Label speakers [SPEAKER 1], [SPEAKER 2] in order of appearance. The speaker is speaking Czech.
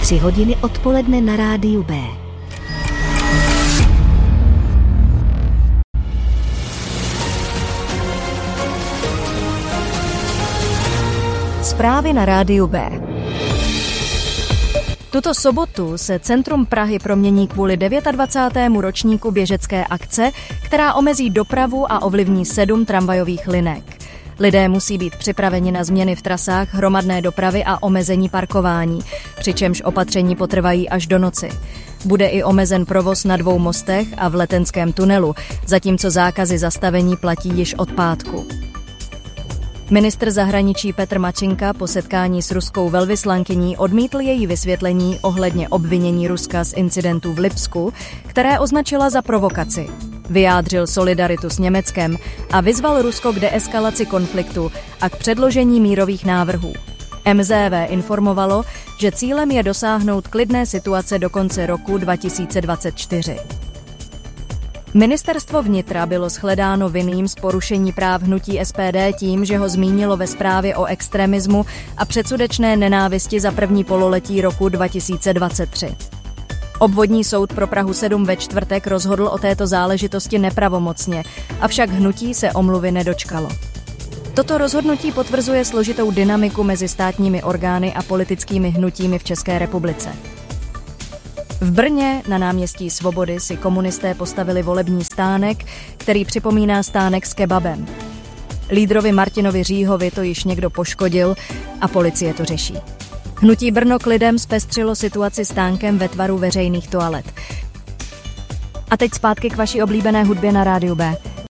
[SPEAKER 1] 3 hodiny odpoledne na rádiu B.
[SPEAKER 2] Zprávy na rádiu B. Tuto sobotu se centrum Prahy promění kvůli 29. ročníku běžecké akce, která omezí dopravu a ovlivní 7 tramvajových linek. Lidé musí být připraveni na změny v trasách hromadné dopravy a omezení parkování, přičemž opatření potrvají až do noci. Bude i omezen provoz na 2 mostech a v Letenském tunelu, zatímco zákazy zastavení platí již od pátku. Ministr zahraničí Petr Mačinka po setkání s ruskou velvyslankyní odmítl její vysvětlení ohledně obvinění Ruska z incidentů v Lipsku, které označila za provokaci. Vyjádřil solidaritu s Německem a vyzval Rusko k deeskalaci konfliktu a k předložení mírových návrhů. MZV informovalo, že cílem je dosáhnout klidné situace do konce roku 2024. Ministerstvo vnitra bylo shledáno vinným z porušení práv hnutí SPD tím, že ho zmínilo ve zprávě o extremismu a předsudečné nenávisti za první pololetí roku 2023. Obvodní soud pro Prahu 7 ve čtvrtek rozhodl o této záležitosti nepravomocně, avšak hnutí se omluvy nedočkalo. Toto rozhodnutí potvrzuje složitou dynamiku mezi státními orgány a politickými hnutími v České republice. V Brně na náměstí Svobody si komunisté postavili volební stánek, který připomíná stánek s kebabem. Lídrovi Martinovi Říhovi to již někdo poškodil a policie to řeší. Hnutí Brno k lidem zpestřilo situaci stánkem ve tvaru veřejných toalet. A teď zpátky k vaší oblíbené hudbě na rádiu B.